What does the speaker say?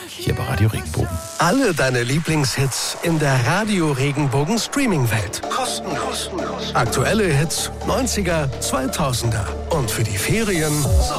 hier bei Radio Regenbogen. Alle deine Lieblingshits in der Radio Regenbogen Streaming-Welt. Kostenlos. Aktuelle Hits, 90er, 2000er. Und für die Ferien